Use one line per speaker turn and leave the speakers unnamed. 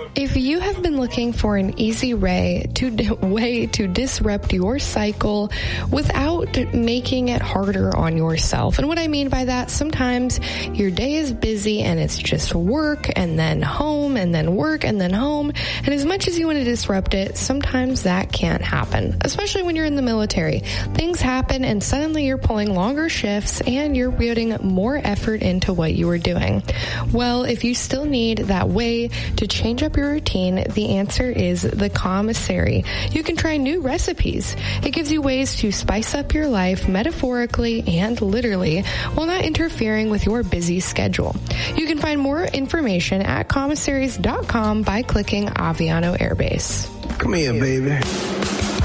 If you have been looking for an easy way to disrupt your cycle without making it harder on yourself, and what I mean by that, sometimes your day is busy and it's just work and then home and then work and then home, and as much as you want to disrupt it, sometimes that can't happen, especially when you're in the military. Things happen and suddenly you're pulling longer shifts and you're putting more effort into what you are doing. Well, if you still need that way to change up your routine, the answer is the commissary. You can try new recipes. It gives you ways to spice up your life metaphorically and literally while not interfering with your busy schedule. You can find more information at commissaries.com by clicking Aviano Air Base.
Come here, baby.